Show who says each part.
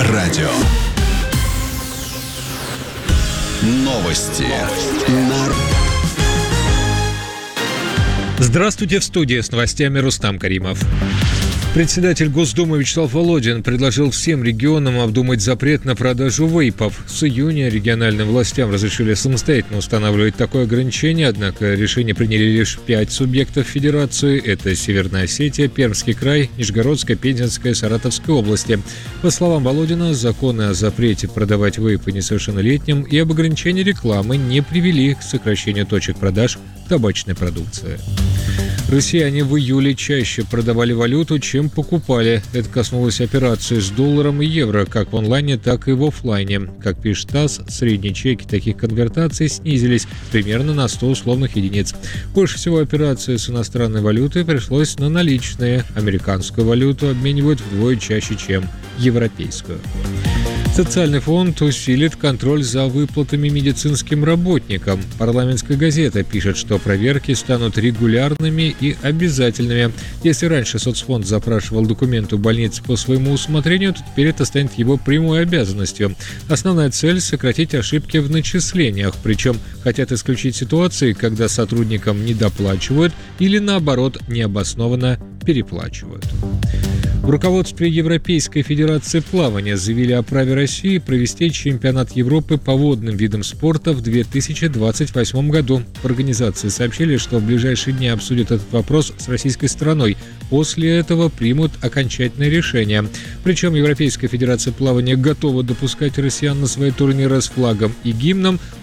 Speaker 1: радио. Новости.
Speaker 2: Здравствуйте, в студии с новостями Рустам Каримов. Председатель Госдумы Вячеслав Володин предложил всем регионам обдумать запрет на продажу вейпов. С июня региональным властям разрешили самостоятельно устанавливать такое ограничение, однако решение приняли лишь 5 субъектов федерации. Это Северная Осетия, Пермский край, Нижегородская, Пензенская, Саратовская области. По словам Володина, законы о запрете продавать вейпы несовершеннолетним и об ограничении рекламы не привели к сокращению точек продаж табачной продукции. Россияне в июле чаще продавали валюту, чем покупали. Это коснулось операций с долларом и евро, как в онлайне, так и в офлайне. Как пишет ТАСС, средние чеки таких конвертаций снизились примерно на 100 условных единиц. Больше всего операций с иностранной валютой пришлось на наличные. Американскую валюту обменивают вдвое чаще, чем европейскую. Социальный фонд усилит контроль за выплатами медицинским работникам. Парламентская газета пишет, что проверки станут регулярными и обязательными. Если раньше соцфонд запрашивал документы у больниц по своему усмотрению, то теперь это станет его прямой обязанностью. Основная цель – сократить ошибки в начислениях, причем хотят исключить ситуации, когда сотрудникам недоплачивают или, наоборот, необоснованно переплачивают. В руководстве Европейской Федерации плавания заявили о праве России провести чемпионат Европы по водным видам спорта в 2028 году. В организации сообщили, что в ближайшие дни обсудят этот вопрос с российской стороной. После этого примут окончательное решение. Причем Европейская Федерация плавания готова допускать россиян на свои турниры с флагом и гимном,